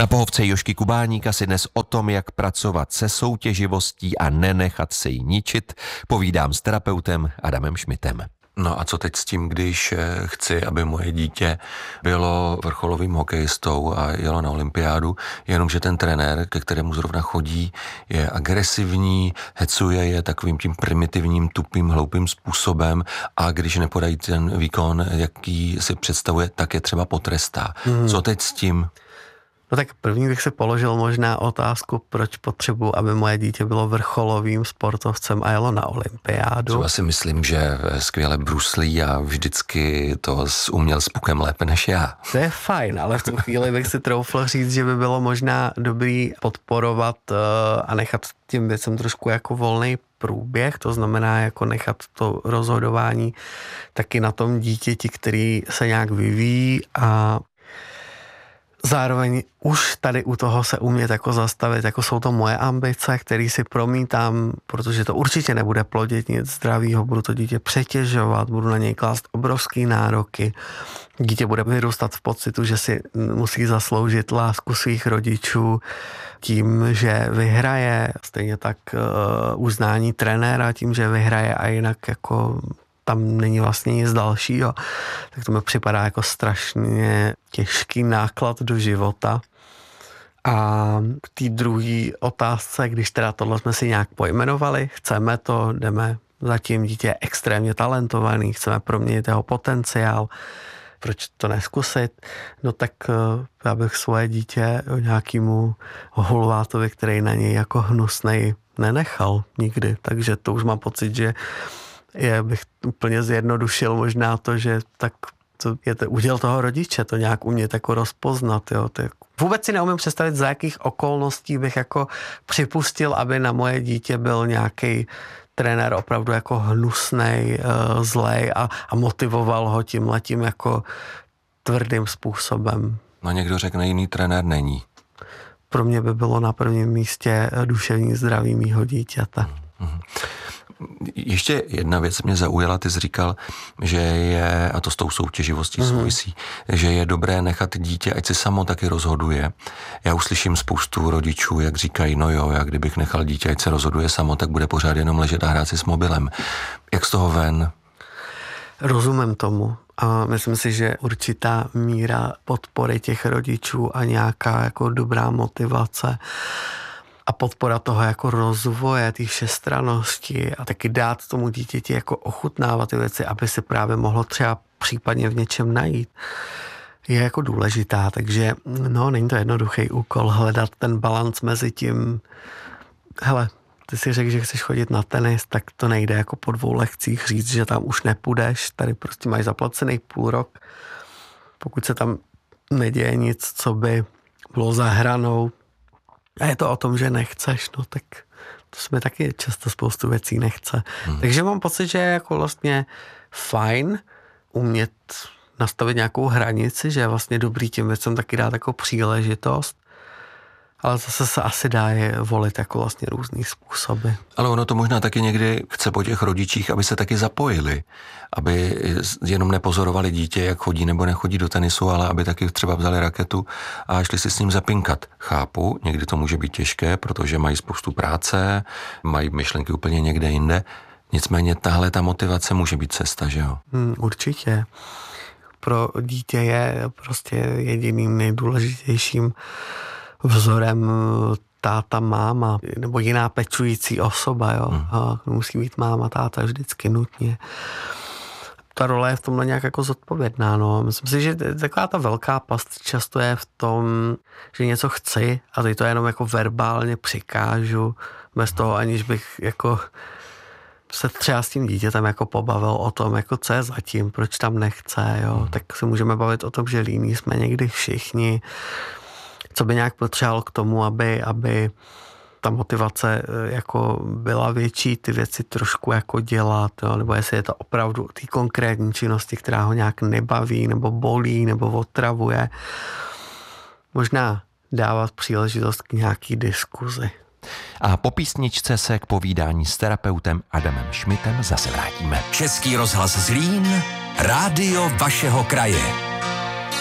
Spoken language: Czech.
Na pohovce Jožky Kubáníka si dnes o tom, jak pracovat se soutěživostí a nenechat se jí ničit, povídám s terapeutem Adamem Šmitem. No a co teď s tím, když chci, aby moje dítě bylo vrcholovým hokejistou a jelo na olympiádu, jenomže ten trenér, ke kterému zrovna chodí, je agresivní, hecuje je takovým tím primitivním, tupým, hloupým způsobem a když nepodají ten výkon, jaký si představuje, tak je třeba potrestá. Co teď s tím? No tak první bych si položil možná otázku, proč potřebuji, aby moje dítě bylo vrcholovým sportovcem a jelo na olympiádu. Třeba si myslím, že skvěle bruslí a vždycky to uměl s pukem lépe než já. To je fajn, ale v tu chvíli bych si troufl říct, že by bylo možná dobrý podporovat a nechat tím věcem trošku jako volný průběh, to znamená jako nechat to rozhodování taky na tom dítěti, který se nějak vyvíjí a zároveň už tady u toho se umět jako zastavit, jako jsou to moje ambice, které si promítám, protože to určitě nebude plodit nic zdravýho, budu to dítě přetěžovat, budu na něj klást obrovský nároky. Dítě bude vyrůstat v pocitu, že si musí zasloužit lásku svých rodičů tím, že vyhraje, stejně tak uznání trenéra tím, že vyhraje a jinak jako tam není vlastně nic dalšího, tak to mi připadá jako strašně těžký náklad do života. A k té druhé otázce, když teda tohle jsme si nějak pojmenovali, chceme to, jdeme zatím, dítě je extrémně talentovaný, chceme proměnit jeho potenciál, proč to neskusit? No tak já bych svoje dítě nějakému hulvátovi, který na něj jako hnusnej nenechal nikdy, takže to už mám pocit, že bych úplně zjednodušil možná to, že tak to je to úděl toho rodiče, to nějak umět jako rozpoznat. Jo. Vůbec si neumím představit, za jakých okolností bych jako připustil, aby na moje dítě byl nějaký trenér opravdu jako hnusnej, zlej a motivoval ho tímhletím jako tvrdým způsobem. No někdo řekne, jiný trenér není. Pro mě by bylo na prvním místě duševní zdraví mýho dítěte. Ještě jedna věc mě zaujala, ty jsi říkal, že je, a to s tou soutěživostí souvisí, že je dobré nechat dítě, ať si samo taky rozhoduje. Já už slyším spoustu rodičů, jak říkají, no jo, já kdybych nechal dítě, ať se rozhoduje samo, tak bude pořád jenom ležet a hrát si s mobilem. Jak z toho ven? Rozumím tomu. A myslím si, že určitá míra podpory těch rodičů a nějaká jako dobrá motivace a podpora toho jako rozvoje, té všestrannosti a taky dát tomu dítěti jako ochutnávat ty věci, aby se právě mohlo třeba případně v něčem najít, je jako důležitá. Takže no, není to jednoduchý úkol hledat ten balanc mezi tím, hele, ty si řekl, že chceš chodit na tenis, tak to nejde jako po 2 lekcích říct, že tam už nepůjdeš, tady prostě máš zaplacený půl rok. Pokud se tam neděje nic, co by bylo za hranou, a je to o tom, že nechceš, no tak to se mi taky často spoustu věcí nechce. Takže mám pocit, že je jako vlastně fajn umět nastavit nějakou hranici, že je vlastně dobrý těm věcem taky dát jako příležitost, ale zase se asi dá je volit jako vlastně různý způsoby. Ale ono to možná taky někdy chce po těch rodičích, aby se taky zapojili, aby jenom nepozorovali dítě, jak chodí nebo nechodí do tenisu, ale aby taky třeba vzali raketu a šli si s ním zapinkat. Chápu, někdy to může být těžké, protože mají spoustu práce, mají myšlenky úplně někde jinde. Nicméně tahle ta motivace může být cesta, že jo? Určitě. Pro dítě je prostě jediným nejdůležitějším vzorem táta, máma, nebo jiná pečující osoba, jo. A musí být máma, táta vždycky nutně. Ta role je v tomhle nějak jako zodpovědná, no. Myslím si, že taková ta velká past často je v tom, že něco chci a teď to jenom jako verbálně přikážu, bez toho, aniž bych jako se třeba s tím dítětem jako pobavil o tom, jako co je zatím, proč tam nechce, jo. Tak se můžeme bavit o tom, že líní jsme někdy všichni, co by nějak potřebovalo k tomu, aby ta motivace jako byla větší, ty věci trošku jako dělat, jo? Nebo jestli je to opravdu ty konkrétní činnosti, která ho nějak nebaví, nebo bolí, nebo otravuje. Možná dávat příležitost k nějaký diskuzi. A po písničce se k povídání s terapeutem Adamem Šmitem zase vrátíme. Český rozhlas Zlín, rádio vašeho kraje.